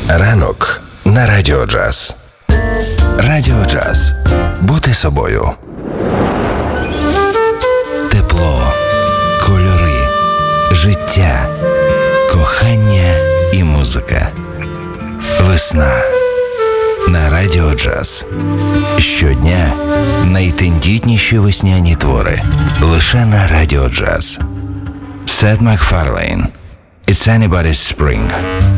Ранок на Радіо Джаз. Радіо Джаз. Бути собою. Тепло, кольори, життя, кохання і музика. Весна на Радіо Джаз. Щодня найтендітніші весняні твори. Лише на Радіо Джаз. Сет Макфарлейн. It's anybody's spring.